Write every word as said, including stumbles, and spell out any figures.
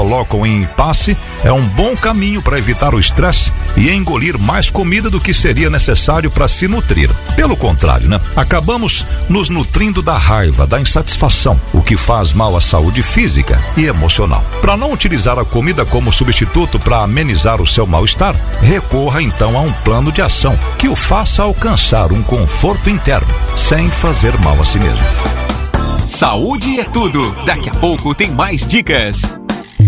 colocam em impasse é um bom caminho para evitar o estresse e engolir mais comida do que seria necessário para se nutrir. Pelo contrário, né? Acabamos nos nutrindo da raiva, da insatisfação, o que faz mal à saúde física e emocional. Para não utilizar a comida como substituto para amenizar o seu mal-estar, recorra então a um plano de ação que o faça alcançar um conforto interno, sem fazer mal a si mesmo. Saúde é tudo. Daqui a pouco tem mais dicas.